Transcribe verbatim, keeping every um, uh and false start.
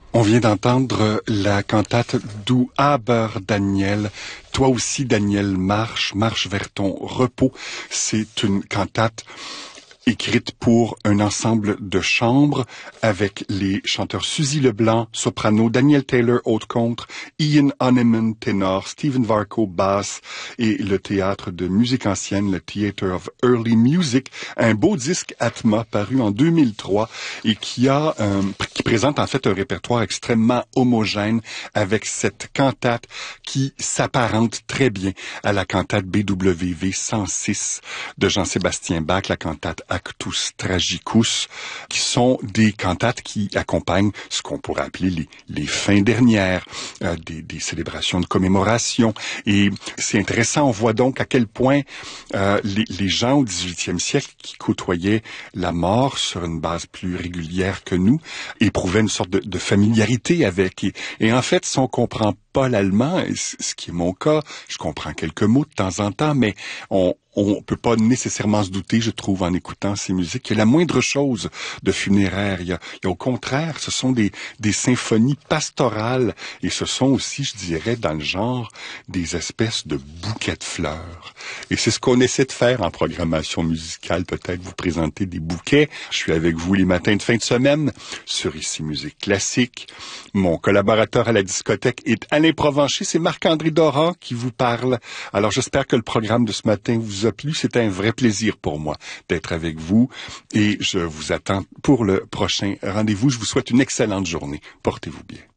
On vient d'entendre la cantate Du Aber Daniel. Toi aussi, Daniel, marche, marche vers ton repos. C'est une cantate écrite pour un ensemble de chambre avec les chanteurs Suzy Leblanc, soprano, Daniel Taylor, haute contre, Ian Honeyman, ténor, Stephen Varco, basse, et le théâtre de musique ancienne, le Theatre of Early Music, un beau disque Atma paru en deux mille trois et qui a, euh, qui présente en fait un répertoire extrêmement homogène avec cette cantate qui s'apparente très bien à la cantate B W V cent six de Jean-Sébastien Bach, la cantate Actus Tragicus, qui sont des cantates qui accompagnent ce qu'on pourrait appeler les, les fins dernières, euh, des, des célébrations de commémoration. Et c'est intéressant, on voit donc à quel point euh, les, les gens au dix-huitième siècle qui côtoyaient la mort sur une base plus régulière que nous éprouvaient une sorte de, de familiarité avec. Et, et en fait, si on comprend pas l'allemand, ce qui est mon cas, je comprends quelques mots de temps en temps, mais on on peut pas nécessairement se douter, je trouve, en écoutant ces musiques, qu'il y a la moindre chose de funéraire. Il y a, il y a au contraire, ce sont des, des symphonies pastorales et ce sont aussi, je dirais, dans le genre, des espèces de bouquets de fleurs. Et c'est ce qu'on essaie de faire en programmation musicale, peut-être vous présenter des bouquets. Je suis avec vous les matins de fin de semaine sur Ici Musique Classique. Mon collaborateur à la discothèque est Alain Provencher, c'est Marc-André Doran qui vous parle. Alors j'espère que le programme de ce matin vous a plu. C'est un vrai plaisir pour moi d'être avec vous et je vous attends pour le prochain rendez-vous. Je vous souhaite une excellente journée. Portez-vous bien.